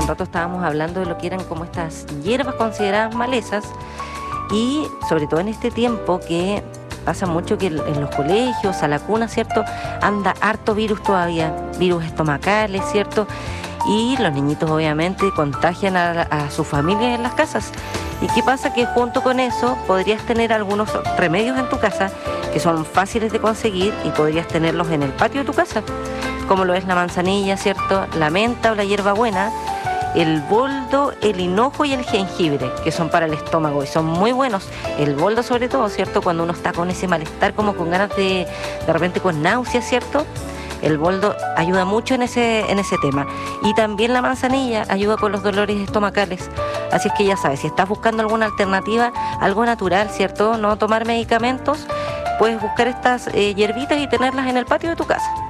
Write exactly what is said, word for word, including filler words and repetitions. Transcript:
un rato estábamos hablando de lo que eran como estas hierbas consideradas malezas, y sobre todo en este tiempo que pasa mucho que en los colegios, a la cuna, ¿cierto?, anda harto virus todavía, virus estomacales, ¿cierto?, y los niñitos obviamente contagian a, a sus familias en las casas. ¿Y qué pasa? Que junto con eso podrías tener algunos remedios en tu casa que son fáciles de conseguir y podrías tenerlos en el patio de tu casa, como lo es la manzanilla, ¿cierto?, la menta o la hierbabuena, el boldo, el hinojo y el jengibre, que son para el estómago y son muy buenos. El boldo sobre todo, ¿cierto?, cuando uno está con ese malestar, como con ganas de, de repente con náuseas, ¿cierto?, el boldo ayuda mucho en ese, en ese tema. Y también la manzanilla ayuda con los dolores estomacales. Así es que ya sabes, si estás buscando alguna alternativa, algo natural, ¿cierto?, no tomar medicamentos, puedes buscar estas eh, hierbitas y tenerlas en el patio de tu casa.